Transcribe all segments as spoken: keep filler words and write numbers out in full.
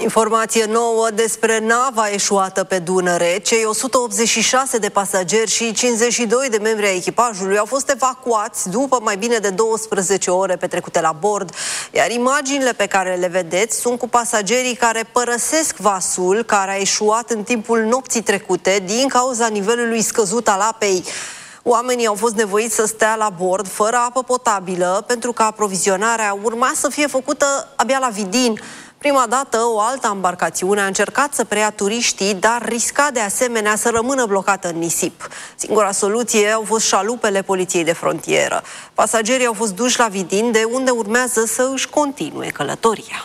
Informație nouă despre nava eșuată pe Dunăre. Cei o sută optzeci și șase de pasageri și cincizeci și doi de membri ai echipajului au fost evacuați după mai bine de douăsprezece ore petrecute la bord. Iar imaginile pe care le vedeți sunt cu pasagerii care părăsesc vasul care a eșuat în timpul nopții trecute din cauza nivelului scăzut al apei. Oamenii au fost nevoiți să stea la bord fără apă potabilă pentru că aprovizionarea urma să fie făcută abia la Vidin. Prima dată, o altă embarcațiune a încercat să preia turiștii, dar risca de asemenea să rămână blocată în nisip. Singura soluție au fost șalupele poliției de frontieră. Pasagerii au fost duși la Vidin, de unde urmează să își continue călătoria.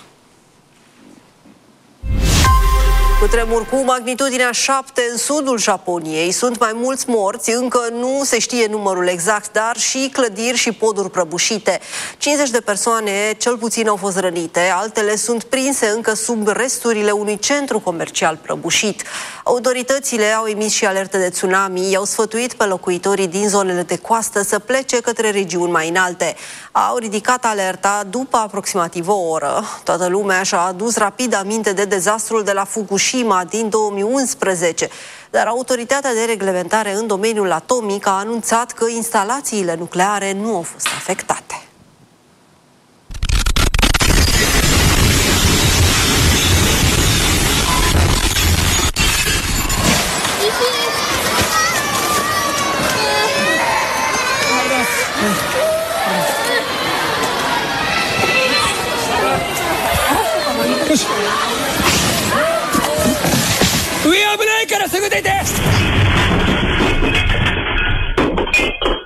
Cutremur cu magnitudinea șapte în sudul Japoniei. Sunt mai mulți morți, încă nu se știe numărul exact, dar și clădiri și poduri prăbușite. cincizeci de persoane, cel puțin, au fost rănite, altele sunt prinse încă sub resturile unui centru comercial prăbușit. Autoritățile au emis și alerte de tsunami, i-au sfătuit pe locuitorii din zonele de coastă să plece către regiuni mai înalte. Au ridicat alerta după aproximativ o oră. Toată lumea și-a adus rapid aminte de dezastrul de la Fukushima din două mii unsprezece, dar Autoritatea de Reglementare în domeniul atomic a anunțat că instalațiile nucleare nu au fost afectate. 上危ないからすぐ出て！